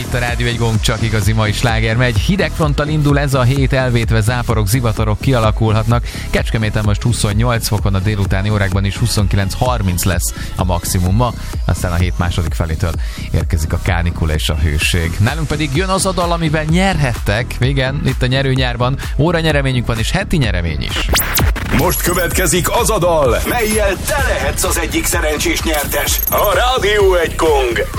itt a Rádió Egy Gong, csak igazi mai sláger megy. Hidegfronttal indul ez a hét, elvétve záporok, zivatarok kialakulhatnak. Kecskeméten most 28 fokon, a délutáni órákban is 29-30 lesz a maximum ma. Aztán a hét második felétől érkezik a kánikula és a hőség. Nálunk pedig jön az a dal, amiben nyerhettek. Igen, itt a nyerőnyárban óra nyereményünk van, és heti nyeremény is. Most következik az a dal, mellyel te lehetsz az egyik szerencsés nyertes. A Rádió Egy Gong